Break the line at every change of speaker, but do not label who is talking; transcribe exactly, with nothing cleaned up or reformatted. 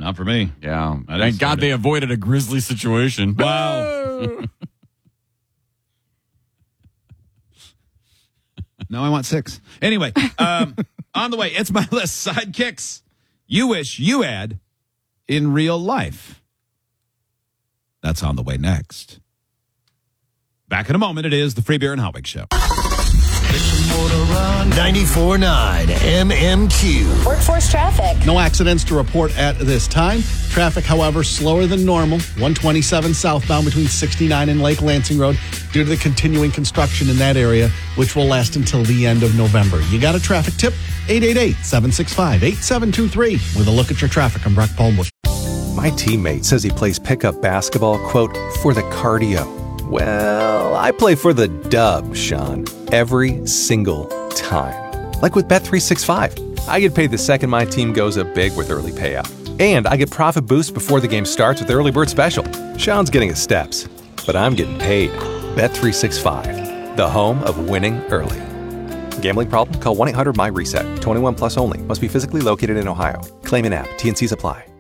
Not for me.
Yeah. Thank God they avoided a grisly situation.
Wow. No, I want six. Anyway, um, on the way, it's my list. Sidekicks you wish you had in real life. That's on the way next. Back in a moment, it is the Free Beer and Hot Wing Show.
ninety-four point nine M M Q.
Workforce traffic.
No accidents to report at this time. Traffic, however, slower than normal. one twenty-seven southbound between sixty-nine and Lake Lansing Road due to the continuing construction in that area, which will last until the end of November. You got a traffic tip? eight eight eight, seven six five, eight seven two three. With a look at your traffic, I'm Brock Palmbush.
My teammate says he plays pickup basketball, quote, for the cardio. Well, I play for the dub, Sean, every single time. Like with Bet three sixty-five. I get paid the second my team goes up big with early payout. And I get profit boosts before the game starts with Early Bird Special. Sean's getting his steps, but I'm getting paid. Bet three sixty-five, the home of winning early. Gambling problem? Call one eight hundred M Y reset. twenty-one plus only. Must be physically located in Ohio. Claim in app. T N Cs apply.